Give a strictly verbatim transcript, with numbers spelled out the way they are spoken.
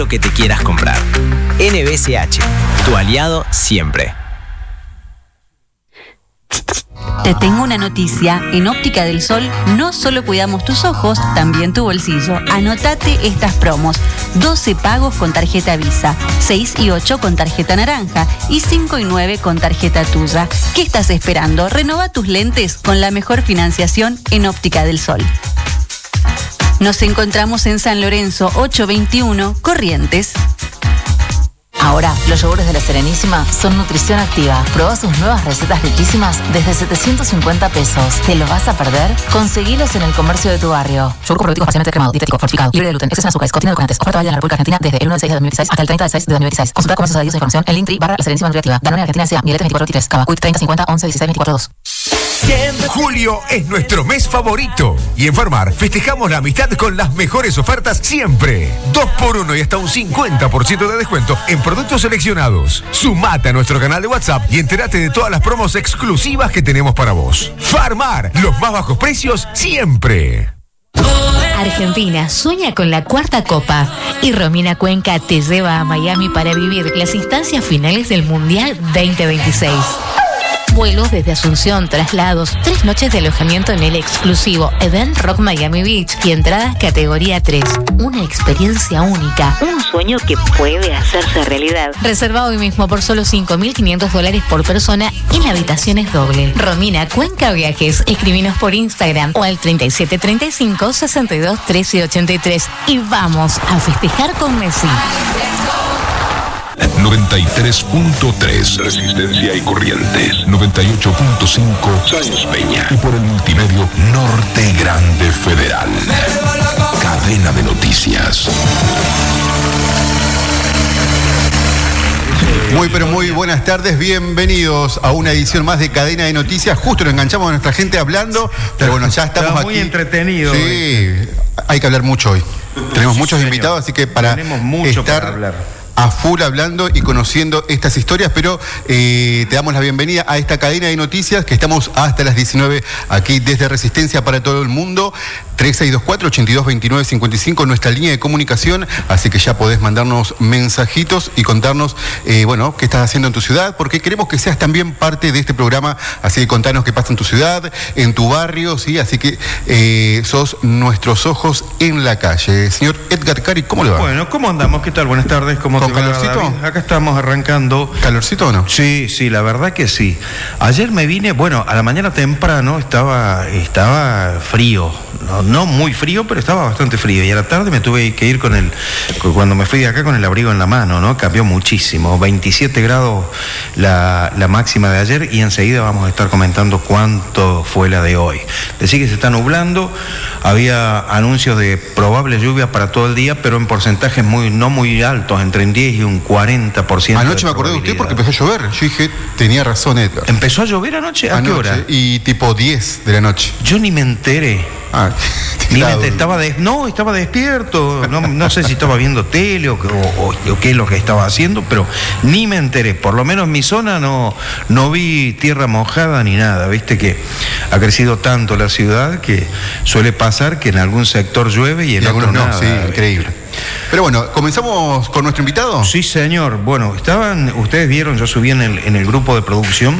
lo que te quieras comprar. N B C H, tu aliado siempre. Te tengo una noticia. En Óptica del Sol no solo cuidamos tus ojos, también tu bolsillo. Anotate estas promos. doce pagos con tarjeta Visa, seis y ocho con tarjeta naranja y cinco y nueve con tarjeta tuya. ¿Qué estás esperando? Renova tus lentes con la mejor financiación en Óptica del Sol. Nos encontramos en San Lorenzo ochocientos veintiuno, Corrientes. Ahora, los yogures de La Serenísima son nutrición activa. Probá sus nuevas recetas riquísimas desde setecientos cincuenta pesos. ¿Te los vas a perder? Conseguilos en el comercio de tu barrio. Yogur probiótico parcialmente cremado, dietético, fortificado, libre de gluten, exceso en azúcares, contiene edulcorantes. Oferta válida en la República Argentina desde el uno del seis de dos mil dieciséis hasta el treinta del seis de dos mil dieciséis. Consulta comercios adheridos a información en Linktree barra La Serenísima Nutriactiva. Danone Argentina S A, Miletes veinticuatro veintitrés, Cava, Quick treinta cincuenta once dieciséis veinticuatro dos. Julio es nuestro mes favorito y en Farmar festejamos la amistad con las mejores ofertas siempre. dos por uno y hasta un cincuenta por ciento de descuento en productos seleccionados. Sumate a nuestro canal de WhatsApp y entérate de todas las promos exclusivas que tenemos para vos. Farmar, los más bajos precios siempre. Argentina sueña con la cuarta copa y Romina Cuenca te lleva a Miami para vivir las instancias finales del Mundial veinte veintiséis. Vuelos desde Asunción, traslados, tres noches de alojamiento en el exclusivo Event Rock Miami Beach y entradas categoría tres. Una experiencia única, un sueño que puede hacerse realidad. Reserva hoy mismo por solo cinco mil quinientos dólares por persona y la habitación es doble. Romina Cuenca Viajes, escribinos por Instagram o al treinta y siete treinta y cinco sesenta y dos trece ochenta y tres y vamos a festejar con Messi. noventa y tres punto tres Resistencia y Corrientes, noventa y ocho punto cinco Sáenz Peña y por el multimedio Norte Grande Federal. Cadena de noticias. Muy pero muy buenas tardes, bienvenidos a una edición más de Cadena de Noticias. Justo nos enganchamos a nuestra gente hablando, pero bueno, ya estamos Está aquí. muy entretenido. Sí, hay que hablar mucho hoy. Tenemos Sí, muchos señor. invitados, así que para Tenemos mucho estar para hablar. a full hablando y conociendo estas historias, pero eh, te damos la bienvenida a esta cadena de noticias que estamos hasta las diecinueve aquí desde Resistencia para todo el mundo. tres seis dos cuatro, ocho dos dos nueve cinco cinco, nuestra línea de comunicación, así que ya podés mandarnos mensajitos y contarnos, eh, bueno, qué estás haciendo en tu ciudad, porque queremos que seas también parte de este programa, así que contanos qué pasa en tu ciudad, en tu barrio, ¿sí? Así que eh, sos nuestros ojos en la calle. Señor Edgar Cari, ¿cómo le va? Bueno, ¿cómo andamos? ¿Qué tal? Buenas tardes. ¿Cómo ¿Con te va, calorcito? David? Acá estamos arrancando. ¿Calorcito o no? Sí, sí, la verdad que sí. Ayer me vine, bueno, a la mañana temprano estaba, estaba frío. No, no muy frío, pero estaba bastante frío. Y a la tarde me tuve que ir con el, cuando me fui de acá con el abrigo en la mano, ¿no? Cambió muchísimo. veintisiete grados la, la máxima de ayer y enseguida vamos a estar comentando cuánto fue la de hoy. Decía que se está nublando, había anuncios de probable lluvia para todo el día, pero en porcentajes muy, no muy altos, entre un diez y un cuarenta por ciento. Anoche me acordé de usted porque empezó a llover. Yo dije, tenía razón Edgar. ¿Empezó a llover anoche? ¿A Anoche, qué hora? Y tipo diez de la noche. Yo ni me enteré. Ah, Ni me claro. enteré. Estaba de, no, estaba despierto. No, no sé si estaba viendo tele o, o- o qué es lo que estaba haciendo, pero ni me enteré. Por lo menos en mi zona no, no vi tierra mojada ni nada. Viste que ha crecido tanto la ciudad que suele pasar que en algún sector llueve y en Y otro algunos no, nada. sí, ¿viste? increíble. Pero bueno, ¿comenzamos con nuestro invitado? Sí, señor. Bueno, estaban, ustedes vieron, yo subí en el, en el grupo de producción